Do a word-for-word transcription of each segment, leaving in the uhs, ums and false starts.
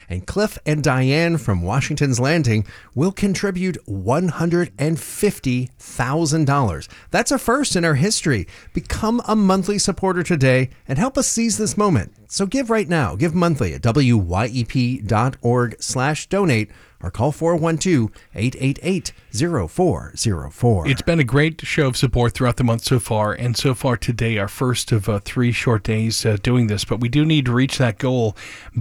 And Cliff and Diane from Washington's Landing will contribute one hundred fifty thousand dollars. That's a first in our history. Become a monthly supporter today and help us seize this moment. So give right now. Give monthly at W Y E P dot org slash donate or call four one two, eight eight eight, zero four zero four. It's been a great show of support throughout the month so far, and so far today, our first of uh, three short days uh, doing this, but we do need to reach that goal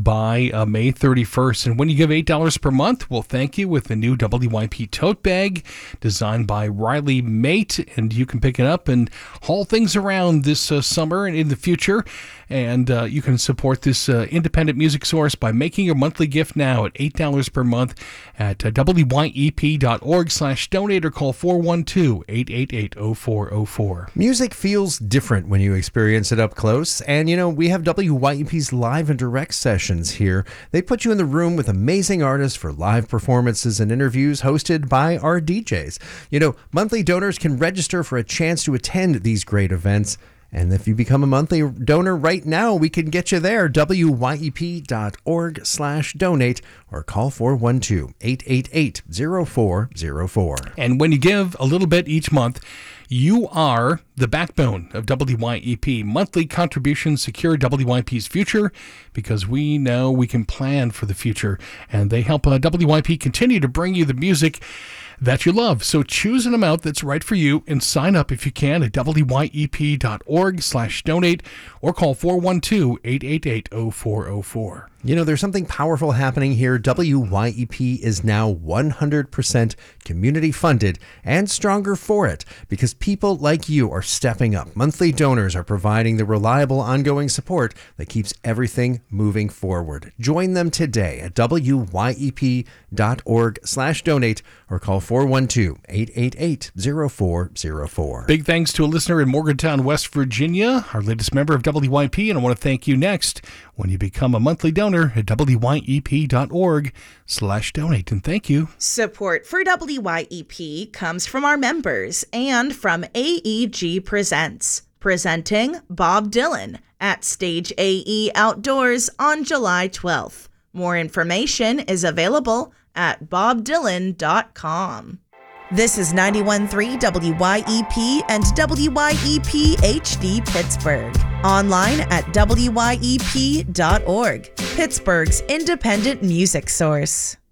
by uh, May thirty-first. And when you give eight dollars per month, we'll thank you with the new W Y P tote bag designed by Riley Mate, and you can pick it up and haul things around this uh, summer and in the future. And uh, you can support this uh, independent music source by making your monthly gift now at eight dollars per month at uh, W Y E P dot org slash donate or call four one two, eight eight eight, zero four zero four. Music feels different when you experience it up close. And, you know, we have W Y E P's live and direct sessions here. They put you in the room with amazing artists for live performances and interviews hosted by our D Js. You know, monthly donors can register for a chance to attend these great events. And if you become a monthly donor right now, we can get you there. W Y E P dot org slash donate or call four one two, eight eight eight, zero four zero four. And when you give a little bit each month, you are the backbone of W Y E P. Monthly contributions secure W Y P's future because we know we can plan for the future. And they help uh, W Y P continue to bring you the music that you love. So choose an amount that's right for you and sign up if you can at W Y E P dot org slash donate or call four one two, eight eight eight, zero four zero four. You know, there's something powerful happening here. W Y E P is now one hundred percent community funded and stronger for it because people like you are stepping up. Monthly donors are providing the reliable ongoing support that keeps everything moving forward. Join them today at W Y E P dot org slash donate or call four one two, eight eight eight, zero four zero four. Big thanks to a listener in Morgantown, West Virginia, our latest member of W Y P, and I want to thank you next when you become a monthly donor at W Y E P dot org slash donate. And thank you. Support for W Y E P comes from our members and from A E G Presents, presenting Bob Dylan at Stage A E Outdoors on July twelfth. More information is available at bob dylan dot com. This is ninety-one point three W Y E P and W Y E P H D Pittsburgh. Online at W Y E P dot org, Pittsburgh's independent music source.